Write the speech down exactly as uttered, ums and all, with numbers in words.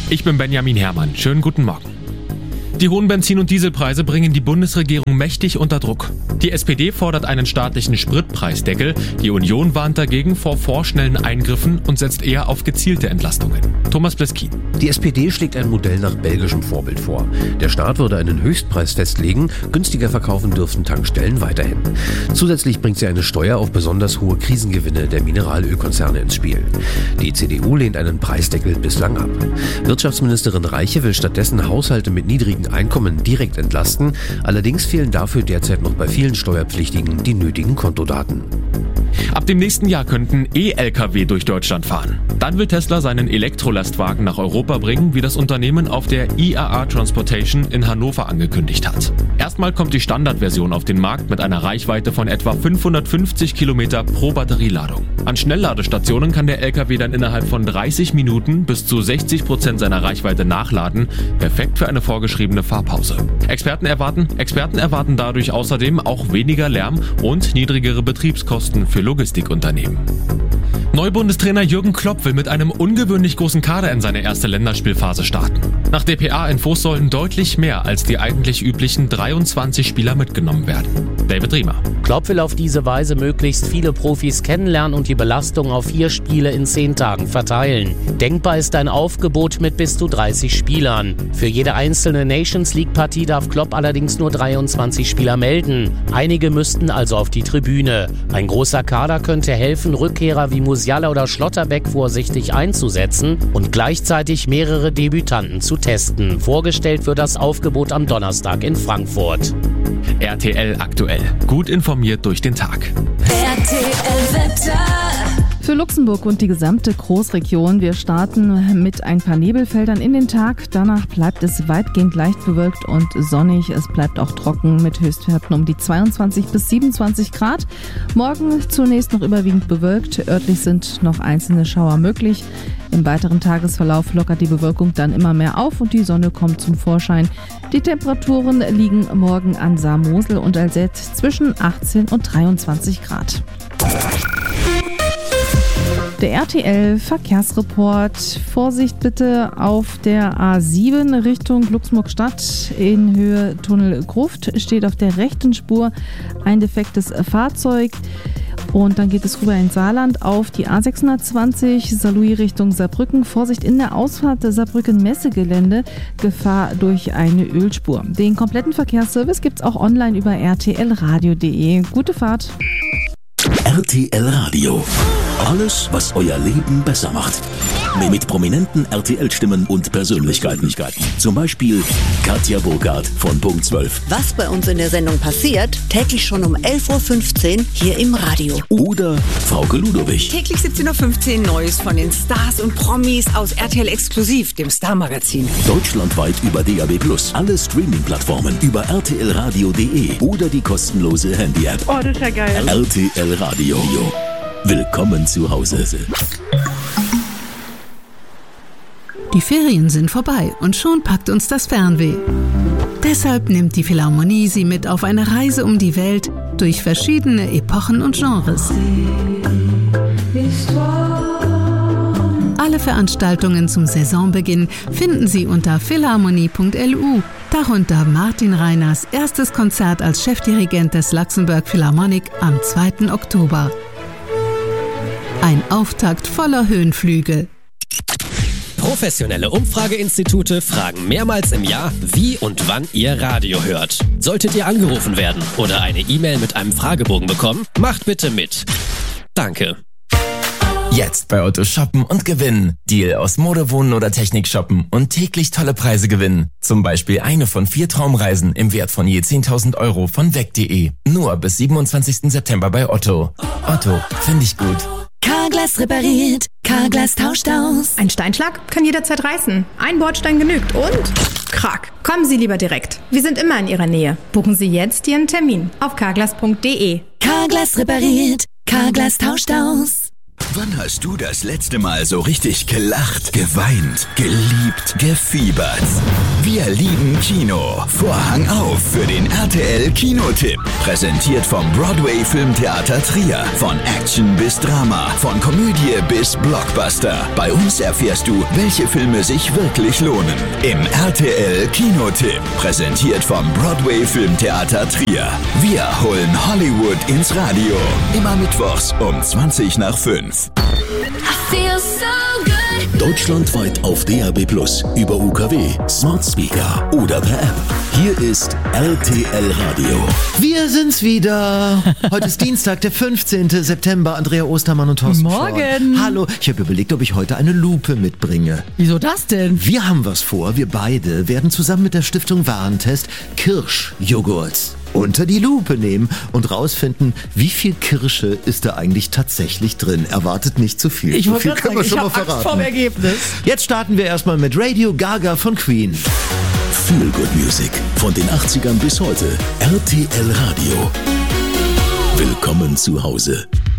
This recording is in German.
Ich bin Benjamin Herrmann. Schönen guten Morgen. Die hohen Benzin- und Dieselpreise bringen die Bundesregierung mächtig unter Druck. Die S P D fordert einen staatlichen Spritpreisdeckel. Die Union warnt dagegen vor vorschnellen Eingriffen und setzt eher auf gezielte Entlastungen. Thomas Bleskin. Die S P D schlägt ein Modell nach belgischem Vorbild vor. Der Staat würde einen Höchstpreis festlegen, günstiger verkaufen dürften Tankstellen weiterhin. Zusätzlich bringt sie eine Steuer auf besonders hohe Krisengewinne der Mineralölkonzerne ins Spiel. Die C D U lehnt einen Preisdeckel bislang ab. Wirtschaftsministerin Reiche will stattdessen Haushalte mit niedrigen Einkommen direkt entlasten. Allerdings fehlen dafür derzeit noch bei vielen Steuerpflichtigen die nötigen Kontodaten. Ab dem nächsten Jahr könnten E-L K W durch Deutschland fahren. Dann will Tesla seinen Elektrolastwagen nach Europa bringen, wie das Unternehmen auf der I A A Transportation in Hannover angekündigt hat. Erstmal kommt die Standardversion auf den Markt mit einer Reichweite von etwa fünfhundertfünfzig Kilometer pro Batterieladung. An Schnellladestationen kann der L K W dann innerhalb von dreißig Minuten bis zu sechzig Prozent seiner Reichweite nachladen. Perfekt für eine vorgeschriebene Fahrpause. Experten erwarten, Experten erwarten dadurch außerdem auch weniger Lärm und niedrigere Betriebskosten für Logistikunternehmen. Neubundestrainer Jürgen Klopp will mit einem ungewöhnlich großen Kader in seine erste Länderspielphase starten. Nach D P A-Infos sollen deutlich mehr als die eigentlich üblichen dreiundzwanzig Spieler mitgenommen werden. David Riemer. Klopp will auf diese Weise möglichst viele Profis kennenlernen und die Belastung auf vier Spiele in zehn Tagen verteilen. Denkbar ist ein Aufgebot mit bis zu dreißig Spielern. Für jede einzelne Nations-League-Partie darf Klopp allerdings nur dreiundzwanzig Spieler melden. Einige müssten also auf die Tribüne. Ein großer Kader könnte helfen, Rückkehrer wie Musiala oder Schlotterbeck vorsichtig einzusetzen und gleichzeitig mehrere Debütanten zu testen. Vorgestellt wird das Aufgebot am Donnerstag in Frankfurt. R T L aktuell. Gut informiert durch den Tag. R T L-Wetter. Für Luxemburg und die gesamte Großregion. Wir starten mit ein paar Nebelfeldern in den Tag. Danach bleibt es weitgehend leicht bewölkt und sonnig. Es bleibt auch trocken mit Höchstwerten um die zweiundzwanzig bis siebenundzwanzig Grad. Morgen zunächst noch überwiegend bewölkt. Örtlich sind noch einzelne Schauer möglich. Im weiteren Tagesverlauf lockert die Bewölkung dann immer mehr auf und die Sonne kommt zum Vorschein. Die Temperaturen liegen morgen an Saar-Mosel und Alzette zwischen achtzehn und dreiundzwanzig Grad. Der R T L-Verkehrsreport. Vorsicht bitte auf der A sieben Richtung Luxemburg-Stadt in Höhe Tunnel Gruft. Steht auf der rechten Spur ein defektes Fahrzeug. Und dann geht es rüber in Saarland auf die A sechshundertzwanzig Saarlouis Richtung Saarbrücken. Vorsicht in der Ausfahrt Saarbrücken-Messegelände. Gefahr durch eine Ölspur. Den kompletten Verkehrsservice gibt's auch online über r t l radio punkt d e. Gute Fahrt. R T L Radio. Alles, was euer Leben besser macht. Mit prominenten R T L-Stimmen und Persönlichkeiten. Zum Beispiel Katja Burkhardt von Punkt zwölf. Was bei uns in der Sendung passiert, täglich schon um elf Uhr fünfzehn hier im Radio. Oder Frauke Ludowig. Täglich siebzehn Uhr fünfzehn Neues von den Stars und Promis aus R T L Exklusiv, dem Star-Magazin. Deutschlandweit über D A B plus. Alle Streaming-Plattformen über r t l radio punkt d e oder die kostenlose Handy-App. Oh, das ist ja geil. R T L Radio. Willkommen zu Hause. Die Ferien sind vorbei und schon packt uns das Fernweh. Deshalb nimmt die Philharmonie Sie mit auf eine Reise um die Welt durch verschiedene Epochen und Genres. Alle Veranstaltungen zum Saisonbeginn finden Sie unter philharmonie punkt l u, darunter Martin Reiners erstes Konzert als Chefdirigent des Luxembourg Philharmonic am zweiten Oktober. Ein Auftakt voller Höhenflüge. Professionelle Umfrageinstitute fragen mehrmals im Jahr, wie und wann ihr Radio hört. Solltet ihr angerufen werden oder eine E-Mail mit einem Fragebogen bekommen, macht bitte mit. Danke. Jetzt bei Otto shoppen und gewinnen. Deal aus Mode, Wohnen oder Technik shoppen und täglich tolle Preise gewinnen. Zum Beispiel eine von vier Traumreisen im Wert von je zehntausend Euro von weg punkt de. Nur bis siebenundzwanzigsten September bei Otto. Otto, finde ich gut. Carglass repariert, Carglass tauscht aus. Ein Steinschlag kann jederzeit reißen. Ein Bordstein genügt und krack. Kommen Sie lieber direkt. Wir sind immer in Ihrer Nähe. Buchen Sie jetzt Ihren Termin auf carglass punkt de. Carglass repariert, Carglass tauscht aus. Wann hast du das letzte Mal so richtig gelacht, geweint, geliebt, gefiebert? Wir lieben Kino. Vorhang auf für den R T L Kinotipp. Präsentiert vom Broadway Filmtheater Trier. Von Action bis Drama, von Komödie bis Blockbuster. Bei uns erfährst du, welche Filme sich wirklich lohnen. Im R T L Kinotipp. Präsentiert vom Broadway Filmtheater Trier. Wir holen Hollywood ins Radio. Immer mittwochs um zwanzig nach fünf. Deutschlandweit auf D A B plus, über U K W, Smart Speaker oder per App. Hier ist R T L Radio. Wir sind's wieder. Heute ist Dienstag, der fünfzehnten September. Andrea Ostermann und Thorsten Schorn. Morgen. Hallo, ich habe überlegt, ob ich heute eine Lupe mitbringe. Wieso das denn? Wir haben was vor. Wir beide werden zusammen mit der Stiftung Warentest Kirschjoghurt unter die Lupe nehmen und rausfinden, wie viel Kirsche ist da eigentlich tatsächlich drin. Erwartet nicht zu viel. Ich so wollte viel gerade können sagen, wir schon ich mal habe Angst verraten. vorm Ergebnis. Jetzt starten wir erstmal mit Radio Gaga von Queen. Feel Good Music von den achtzigern bis heute. R T L Radio. Willkommen zu Hause.